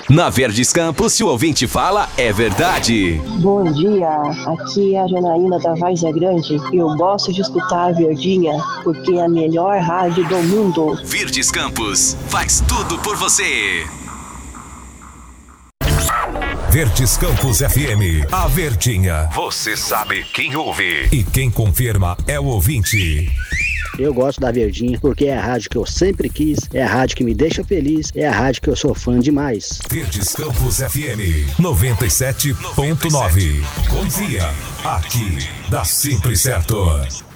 Na Verdes Campos, se o ouvinte fala, é verdade. Bom dia, aqui é a Janaína da Várzea Grande. Eu gosto de escutar a Verdinha, porque é a melhor rádio do mundo. Verdes Campos, faz tudo por você. Verdes Campos FM, a Verdinha. Você sabe quem ouve e quem confirma é o ouvinte. Eu gosto da Verdinha porque é a rádio que eu sempre quis, é a rádio que me deixa feliz, é a rádio que eu sou fã demais. Verdes Campos FM 97.9. Confia, aqui dá sempre certo.